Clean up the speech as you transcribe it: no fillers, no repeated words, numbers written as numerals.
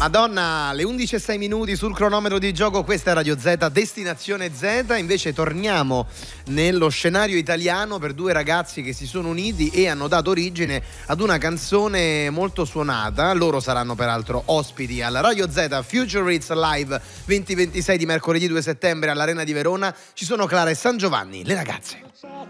Madonna, alle 11:06 minuti sul cronometro di gioco, questa è Radio Z, Destinazione Z. Invece torniamo nello scenario italiano per due ragazzi che si sono uniti e hanno dato origine ad una canzone molto suonata. Loro saranno peraltro ospiti alla Radio Z Future Hits Live 2026 di mercoledì 2 settembre all'Arena di Verona. Ci sono Clara e San Giovanni, le ragazze.